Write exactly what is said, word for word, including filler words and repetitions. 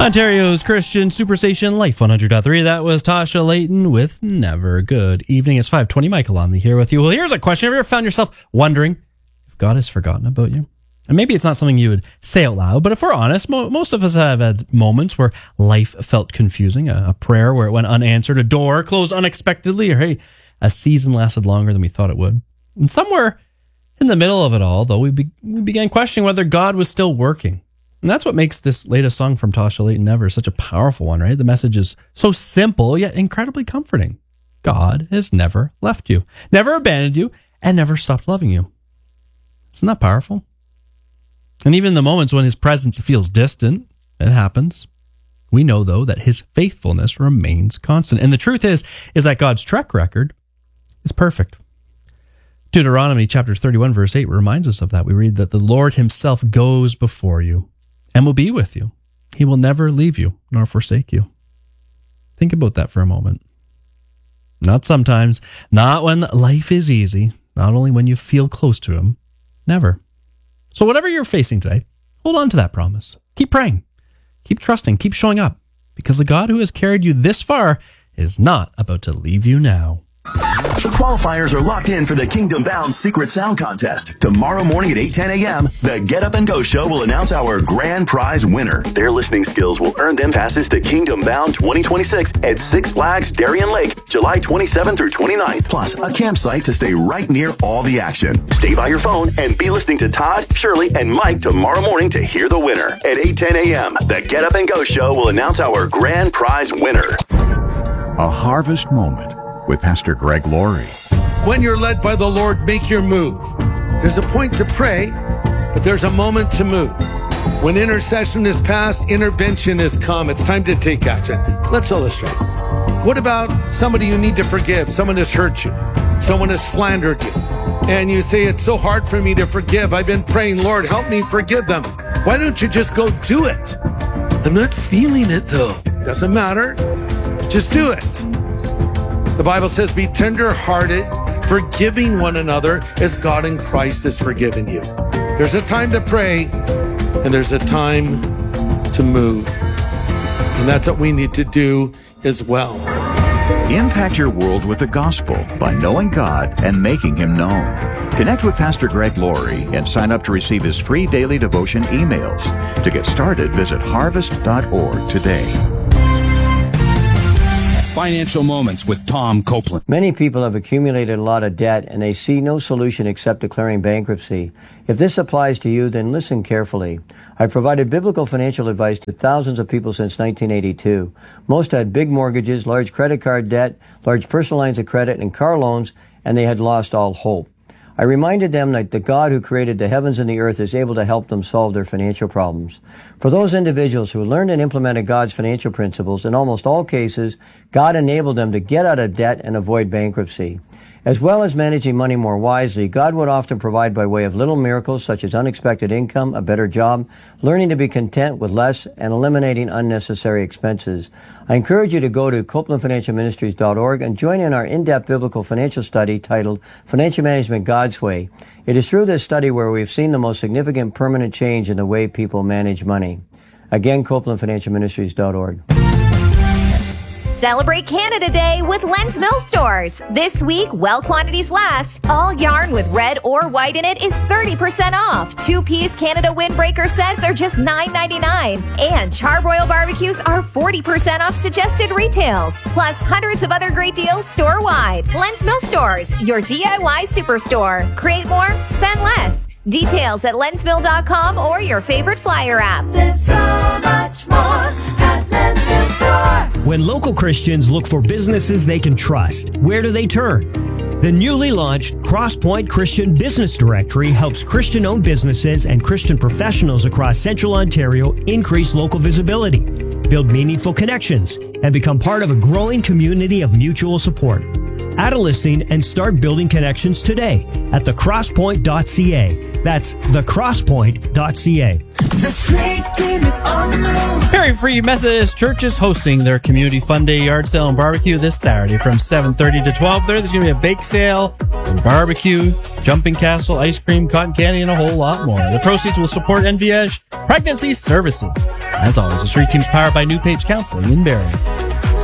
Ontario's Christian Superstation Life one hundred point three. That was Tasha Layton with Never. Good evening. It's five twenty. Michael Lonley here with you. Well, here's a question. Have you ever found yourself wondering if God has forgotten about you? And maybe it's not something you would say out loud, but if we're honest, mo- most of us have had moments where life felt confusing, a, a prayer where it went unanswered, a door closed unexpectedly, or hey, a season lasted longer than we thought it would. And somewhere in the middle of it all, though, we, be- we began questioning whether God was still working. And that's what makes this latest song from Tasha Layton, Never, such a powerful one, right? The message is so simple, yet incredibly comforting. God has never left you, never abandoned you, and never stopped loving you. Isn't that powerful? And even in the moments when his presence feels distant, it happens. We know, though, that his faithfulness remains constant. And the truth is, is that God's track record is perfect. Deuteronomy chapter thirty-one, verse eight reminds us of that. We read that the Lord himself goes before you and will be with you. He will never leave you nor forsake you. Think about that for a moment. Not sometimes, not when life is easy, not only when you feel close to him, never. So whatever you're facing today, hold on to that promise. Keep praying, keep trusting, keep showing up, because the God who has carried you this far is not about to leave you now. Qualifiers are locked in for the Kingdom Bound Secret Sound Contest. Tomorrow morning at eight ten a.m., the Get Up and Go Show will announce our grand prize winner. Their listening skills will earn them passes to Kingdom Bound twenty twenty-six at Six Flags Darien Lake, July twenty-seventh through twenty-ninth, plus a campsite to stay right near all the action. Stay by your phone and be listening to Todd, Shirley, and Mike tomorrow morning to hear the winner. At eight ten a.m., the Get Up and Go Show will announce our grand prize winner. A harvest moment with Pastor Greg Laurie. When you're led by the Lord, make your move. There's a point to pray, but there's a moment to move. When intercession is past, intervention is come. It's time to take action. Let's illustrate. What about somebody you need to forgive? Someone has hurt you. Someone has slandered you. And you say, it's so hard for me to forgive. I've been praying, Lord, help me forgive them. Why don't you just go do it? I'm not feeling it though. Doesn't matter. Just do it. The Bible says, be tender-hearted, forgiving one another as God in Christ has forgiven you. There's a time to pray, and there's a time to move. And that's what we need to do as well. Impact your world with the gospel by knowing God and making him known. Connect with Pastor Greg Laurie and sign up to receive his free daily devotion emails. To get started, visit harvest dot org today. Financial Moments with Tom Copeland. Many people have accumulated a lot of debt and they see no solution except declaring bankruptcy. If this applies to you, then listen carefully. I've provided biblical financial advice to thousands of people since nineteen eighty-two. Most had big mortgages, large credit card debt, large personal lines of credit, and car loans, and they had lost all hope. I reminded them that the God who created the heavens and the earth is able to help them solve their financial problems. For those individuals who learned and implemented God's financial principles, in almost all cases, God enabled them to get out of debt and avoid bankruptcy. As well as managing money more wisely, God would often provide by way of little miracles such as unexpected income, a better job, learning to be content with less, and eliminating unnecessary expenses. I encourage you to go to copeland financial ministries dot org and join in our in-depth biblical financial study titled Financial Management God's Way. It is through this study where we've seen the most significant permanent change in the way people manage money. Again, copeland financial ministries dot org. Celebrate Canada Day with Len's Mill Stores. This week, while quantities last, all yarn with red or white in it is thirty percent off. Two-piece Canada Windbreaker sets are just nine ninety-nine. And Charbroil barbecues are forty percent off suggested retails. Plus, hundreds of other great deals store-wide. Len's Mill Stores, your D I Y superstore. Create more, spend less. Details at lens mill dot com or your favorite flyer app. There's so much more at Len's Mill Store. When local Christians look for businesses they can trust, where do they turn? The newly launched Crosspoint Christian Business Directory helps Christian-owned businesses and Christian professionals across Central Ontario increase local visibility, build meaningful connections, and become part of a growing community of mutual support. Add a listing and start building connections today at the crosspoint dot c a. That's the crosspoint dot c a. The great team is on the move. Perry Free Methodist Church is hosting their Community Fun Day yard sale and barbecue this Saturday from seven thirty to twelve thirty. There's going to be a bake sale, and barbecue, jumping castle, ice cream, cotton candy, and a whole lot more. The proceeds will support N V E D Pregnancy Services. As always, the street team's powered by New Page Counseling in Barrie.